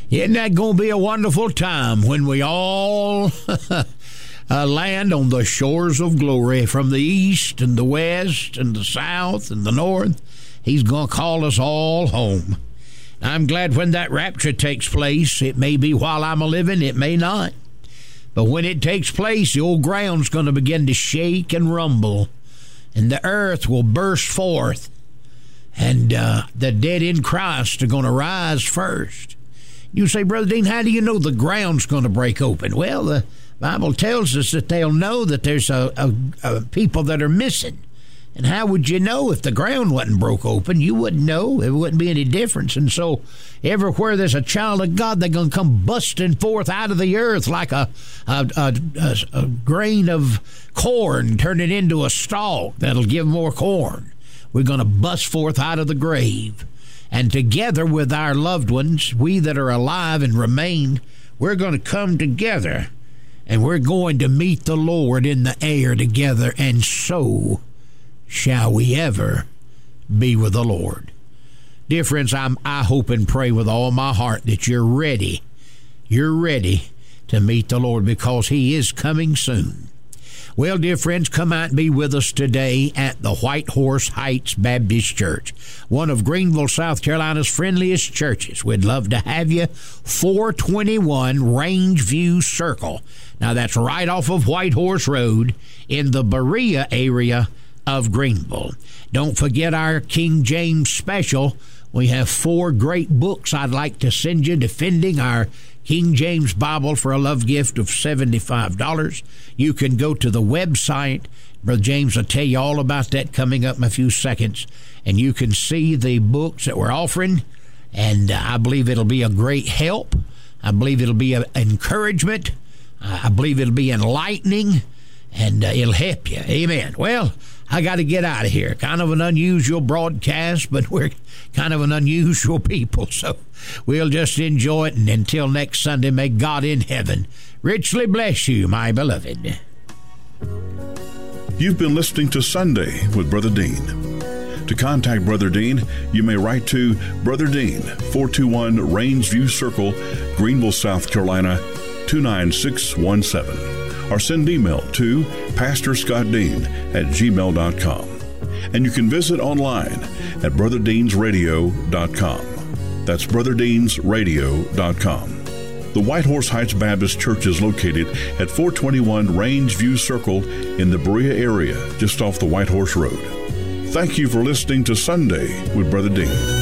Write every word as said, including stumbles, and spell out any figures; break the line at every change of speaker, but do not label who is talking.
Isn't that going to be a wonderful time when we all uh, land on the shores of glory from the east and the west and the south and the north? He's going to call us all home. I'm glad when that rapture takes place. It may be while I'm a-living, it may not. But when it takes place, the old ground's going to begin to shake and rumble, and the earth will burst forth, and uh, the dead in Christ are going to rise first. You say, Brother Dean, how do you know the ground's going to break open? Well, the Bible tells us that they'll know that there's a, a, a people that are missing. And how would you know if the ground wasn't broke open? You wouldn't know. There wouldn't be any difference. And so everywhere there's a child of God, they're going to come busting forth out of the earth like a, a, a, a, a grain of corn turning into a stalk that'll give more corn. We're going to bust forth out of the grave. And together with our loved ones, we that are alive and remain, we're going to come together, and we're going to meet the Lord in the air together, and so shall we ever be with the Lord. Dear friends, I'm, I hope and pray with all my heart that you're ready. You're ready to meet the Lord, because he is coming soon. Well, dear friends, come out and be with us today at the White Horse Heights Baptist Church, one of Greenville, South Carolina's friendliest churches. We'd love to have you. four twenty-one Rangeview Circle. Now, that's right off of White Horse Road in the Berea area of Greenville. Don't forget our King James special. We have four great books I'd like to send you defending our King James Bible for a love gift of seventy-five dollars. You can go to the website. Brother James will tell you all about that coming up in a few seconds. And you can see the books that we're offering. And uh, I believe it'll be a great help. I believe it'll be an encouragement. Uh, I believe it'll be enlightening. And uh, it'll help you. Amen. Well, I got to get out of here. Kind of an unusual broadcast, but we're kind of an unusual people, so we'll just enjoy it. And until next Sunday, may God in heaven richly bless you, my beloved.
You've been listening to Sunday with Brother Dean. To contact Brother Dean, you may write to Brother Dean, four two one Rangeview Circle, Greenville, South Carolina, two nine six one seven. Or send email to pastor scott dean at gmail dot com. And you can visit online at brother deans radio dot com. That's brother deans radio dot com. The White Horse Heights Baptist Church is located at four twenty-one Rangeview Circle in the Berea area, just off the White Horse Road. Thank you for listening to Sunday with Brother Dean.